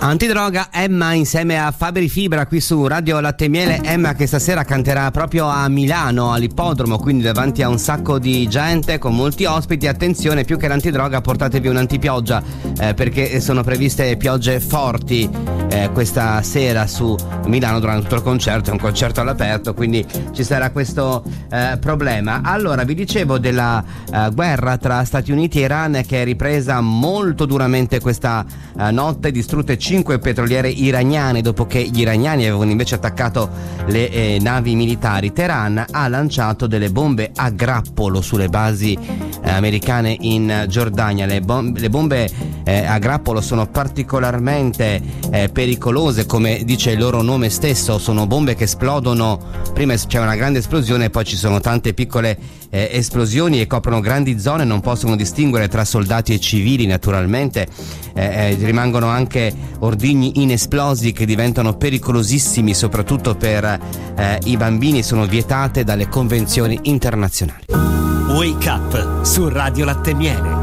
Antidroga, Emma insieme a Fabri Fibra qui su Radio Latte e Miele. Emma che stasera canterà proprio a Milano all'ippodromo, quindi davanti a un sacco di gente con molti ospiti. Attenzione, più che l'antidroga portatevi un'antipioggia perché sono previste piogge forti questa sera su Milano durante tutto il concerto. È un concerto all'aperto, quindi ci sarà questo problema. Allora, vi dicevo della guerra tra Stati Uniti e Iran che è ripresa molto duramente questa notte, distrutte 5 petroliere iraniane dopo che gli iraniani avevano invece attaccato le navi militari. Teheran ha lanciato delle bombe a grappolo sulle basi americane in Giordania. Le bombe a grappolo sono particolarmente pericolose, come dice il loro nome stesso. Sono bombe che esplodono, prima c'è una grande esplosione e poi ci sono tante piccole esplosioni e coprono grandi zone, non possono distinguere tra soldati e civili naturalmente. Rimangono anche ordigni inesplosi che diventano pericolosissimi soprattutto per i bambini, sono vietate dalle convenzioni internazionali. Wake Up su Radio Latte e Miele.